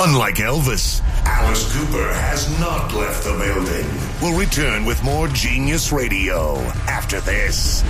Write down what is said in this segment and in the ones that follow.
Unlike Elvis, Alice Cooper has not left the building. We'll return with more Genius Radio after this.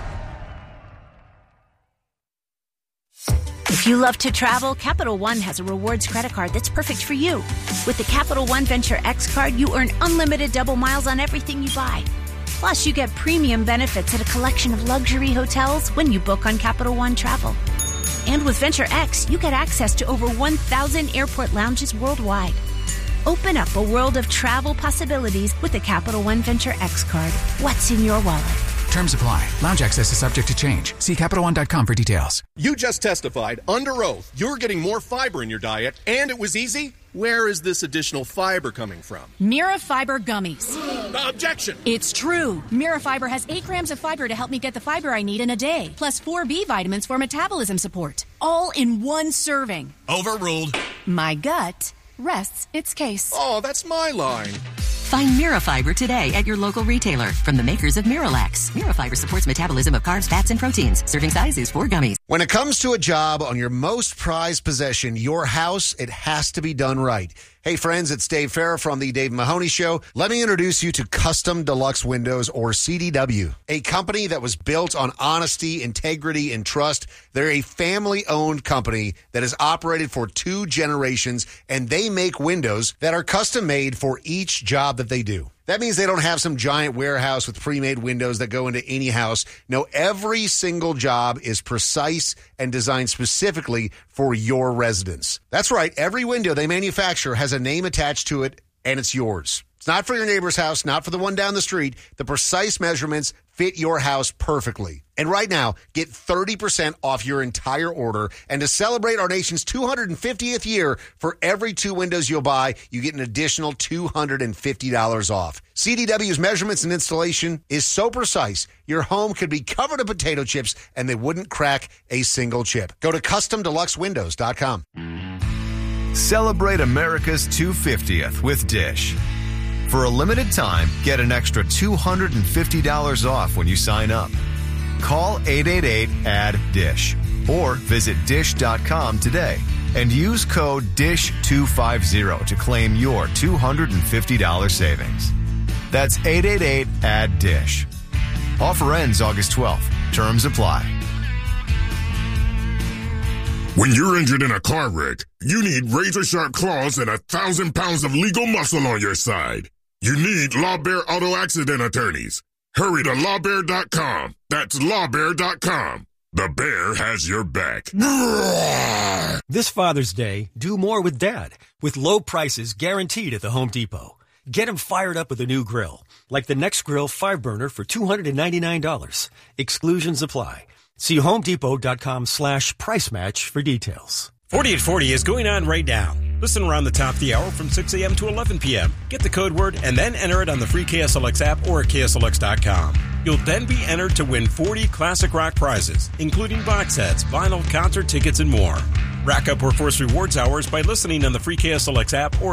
If you love to travel, Capital One has a rewards credit card that's perfect for you. With the Capital One Venture X card, you earn unlimited double miles on everything you buy. Plus, you get premium benefits at a collection of luxury hotels when you book on Capital One Travel. And with Venture X, you get access to over 1,000 airport lounges worldwide. Open up a world of travel possibilities with the Capital One Venture X card. What's in your wallet? Terms apply. Lounge access is subject to change. See CapitalOne.com for details. You just testified under oath you're getting more fiber in your diet, and it was easy? Where is this additional fiber coming from? Mira Fiber Gummies. Objection! It's true. Mira Fiber has 8 grams of fiber to help me get the fiber I need in a day, plus 4 B vitamins for metabolism support. All in one serving. Overruled. My gut rests its case. Oh, that's my line. Find Mira Fiber today at your local retailer from the makers of Miralax. Mira Fiber supports metabolism of carbs, fats, and proteins. Serving size is 4 gummies. When it comes to a job on your most prized possession, your house, it has to be done right. Hey, friends, it's Dave Farah from the Dave Mahoney Show. Let me introduce you to Custom Deluxe Windows, or CDW, a company that was built on honesty, integrity, and trust. They're a family-owned company that has operated for 2 generations, and they make windows that are custom-made for each job that they do. That means they don't have some giant warehouse with pre-made windows that go into any house. No, every single job is precise and designed specifically for your residence. That's right. Every window they manufacture has a name attached to it, and it's yours. It's not for your neighbor's house, not for the one down the street. The precise measurements fit your house perfectly. And right now, get 30% off your entire order. And to celebrate our nation's 250th year, for every 2 windows you'll buy, you get an additional $250 off. CDW's measurements and installation is so precise, your home could be covered in potato chips and they wouldn't crack a single chip. Go to CustomDeluxeWindows.com. Celebrate America's 250th with Dish. For a limited time, get an extra $250 off when you sign up. Call 888-ADD-DISH or visit Dish.com today and use code DISH250 to claim your $250 savings. That's 888-ADD-DISH. Offer ends August 12th. Terms apply. When you're injured in a car wreck, you need razor-sharp claws and 1,000 pounds of legal muscle on your side. You need Law Bear Auto Accident Attorneys. Hurry to lawbear.com. That's lawbear.com. The bear has your back. This Father's Day, do more with Dad, with low prices guaranteed at the Home Depot. Get him fired up with a new grill, like the Next Grill 5-burner for $299. Exclusions apply. See homedepot.com/price match for details. 4840 is going on right now. Listen around the top of the hour from 6 a.m. to 11 p.m. Get the code word and then enter it on the free KSLX app or at KSLX.com. You'll then be entered to win 40 classic rock prizes, including box sets, vinyl, concert tickets, and more. Rack up Workforce Rewards hours by listening on the free KSLX app or